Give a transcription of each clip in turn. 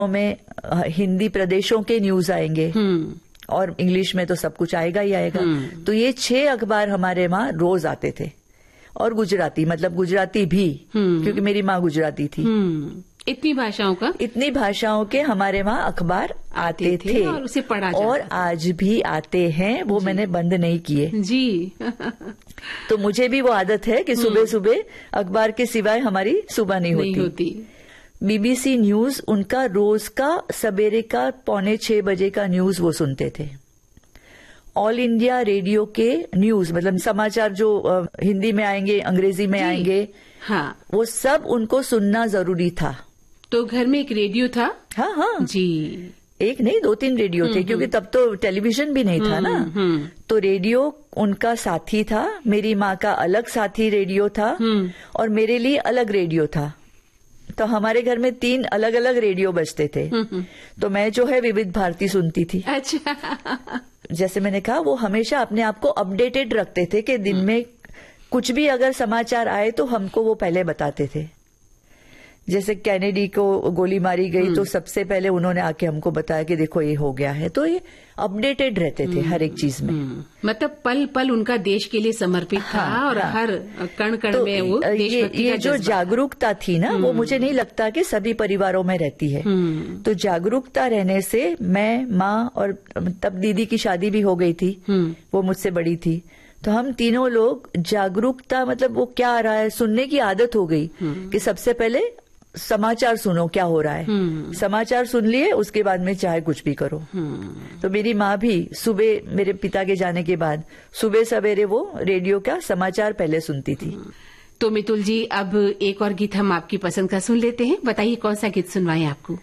में हिंदी प्रदेशों के न्यूज आएंगे और इंग्लिश में तो सब कुछ आएगा ही आएगा। तो ये 6 अखबार हमारे वहां रोज आते थे, और गुजराती, मतलब गुजराती भी, क्योंकि मेरी माँ गुजराती थी। इतनी भाषाओं के हमारे वहाँ अखबार आते थे और उसे पढ़ा जाता और आज भी आते हैं, वो मैंने बंद नहीं किए जी। तो मुझे भी वो आदत है कि सुबह सुबह अखबार के सिवाय हमारी सुबह नहीं होती। बीबीसी न्यूज, उनका रोज का सवेरे का 5:45 बजे का न्यूज वो सुनते थे। ऑल इंडिया रेडियो के न्यूज, मतलब समाचार जो हिंदी में आएंगे, अंग्रेजी में आएंगे, हाँ, वो सब उनको सुनना जरूरी था। तो घर में एक रेडियो था? हाँ जी, एक नहीं 2-3 रेडियो थे, क्योंकि तब तो टेलीविजन भी नहीं था ना। तो रेडियो उनका साथी था, मेरी माँ का अलग साथी रेडियो था और मेरे लिए अलग रेडियो था। तो हमारे घर में 3 अलग अलग रेडियो बजते थे। तो मैं जो है विविध भारती सुनती थी। अच्छा। जैसे मैंने कहा, वो हमेशा अपने आप को अपडेटेड रखते थे कि दिन में कुछ भी अगर समाचार आए तो हमको वो पहले बताते थे। जैसे कैनेडी को गोली मारी गई तो सबसे पहले उन्होंने आके हमको बताया कि देखो ये हो गया है। तो ये अपडेटेड रहते थे हर एक चीज में। मतलब पल पल उनका देश के लिए समर्पित था और हर कण कण तो में वो देशभक्ति ये जो जागरूकता थी ना, वो मुझे नहीं लगता कि सभी परिवारों में रहती है। तो जागरूकता रहने से मैं, माँ, और तब दीदी की शादी भी हो गई थी, वो मुझसे बड़ी थी, तो हम तीनों लोग जागरूकता, मतलब वो क्या आ रहा है सुनने की आदत हो गई कि सबसे पहले समाचार सुनो क्या हो रहा है। समाचार सुन लिए, उसके बाद में चाहे कुछ भी करो। तो मेरी माँ भी सुबह, मेरे पिता के जाने के बाद सुबह सवेरे वो रेडियो का समाचार पहले सुनती थी। तो मितुल जी, अब एक और गीत हम आपकी पसंद का सुन लेते हैं। बताइए कौन सा गीत सुनवाएं आपको?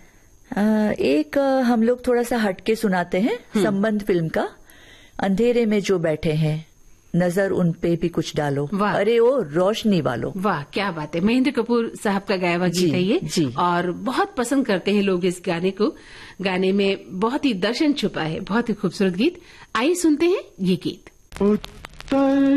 एक हम लोग थोड़ा सा हटके सुनाते हैं, संबंध फिल्म का, अंधेरे में जो बैठे हैं नजर उन पे भी कुछ डालो, अरे ओ रोशनी वालों। वाह, क्या बात है। महेंद्र कपूर साहब का गाया हुआ गीत है ये जी। और बहुत पसंद करते हैं लोग इस गाने को। गाने में बहुत ही दर्शन छुपा है, बहुत ही खूबसूरत गीत। आइए सुनते हैं ये गीत।